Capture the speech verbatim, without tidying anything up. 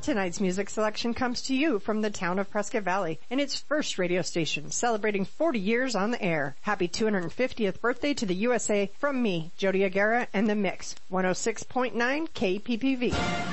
Tonight's music selection comes to you from the town of Prescott Valley and its first radio station, celebrating forty years on the air. Happy two hundred fiftieth birthday to the U S A from me, Jody Aguirre, and The Mix, one oh six point nine K P P V.